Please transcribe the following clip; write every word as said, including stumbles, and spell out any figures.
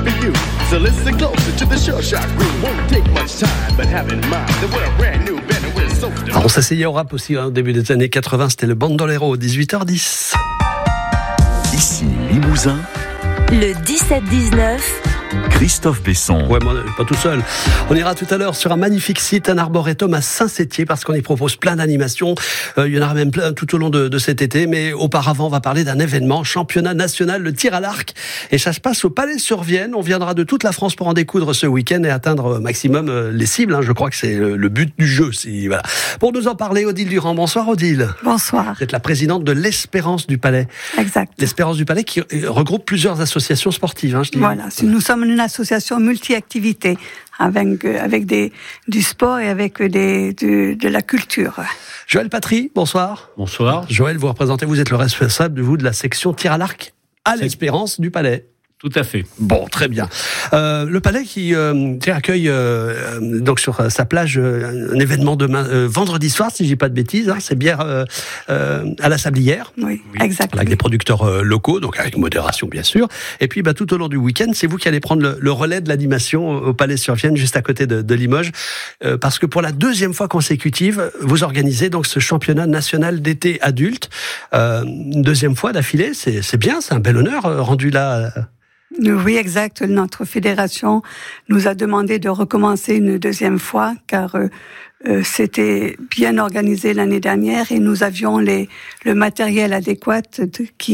be you. So listen closer to the Sure Shot Groove. Won't take much time, but have in mind that we're brand new, better, we're so. Alors on s'asseyait au rap aussi hein, au début des années quatre-vingts, c'était le Bandolero, dix-huit heures dix. Ici Limousin, le dix-sept dix-neuf. Christophe Besson. Ouais, moi, pas tout seul. On ira tout à l'heure sur un magnifique site, un arboretum à Saint-Sétier, parce qu'on y propose plein d'animations. Euh, il y en aura même plein tout au long de, de cet été. Mais auparavant, on va parler d'un événement, championnat national de tir à l'arc. Et ça se passe au Palais-sur-Vienne. On viendra de toute la France pour en découdre ce week-end et atteindre au maximum euh, les cibles. Hein. Je crois que c'est le, le but du jeu. Si, voilà. Pour nous en parler, Odile Durand. Bonsoir, Odile. Bonsoir. Vous êtes la présidente de l'Espérance du Palais. Exact. L'Espérance du Palais qui regroupe plusieurs associations sportives. Hein, je dis. Voilà. Si nous sommes une association multi-activités avec, avec des, du sport et avec des, de, de la culture. Joël Patry, bonsoir. Bonsoir. Joël, vous représentez, vous êtes le responsable de vous de la section tir à l'arc à l'Espérance du Palais. Tout à fait. Bon, très bien. Euh, le Palais qui euh, accueille euh, donc sur sa plage euh, un événement demain, euh, vendredi soir, si je dis pas de bêtises, hein, c'est bière euh, euh, à la Sablière. Oui, oui. Exactement. Avec des producteurs euh, locaux, donc avec modération bien sûr. Et puis bah, tout au long du week-end, c'est vous qui allez prendre le, le relais de l'animation au Palais-sur-Vienne, juste à côté de, de Limoges, euh, parce que pour la deuxième fois consécutive, vous organisez donc ce championnat national d'été adulte. Euh, une deuxième fois d'affilée, c'est, c'est bien, c'est un bel honneur euh, rendu là. Euh, Oui, exact. Notre fédération nous a demandé de recommencer une deuxième fois car euh, euh, c'était bien organisé l'année dernière et nous avions les, le matériel adéquat de, qui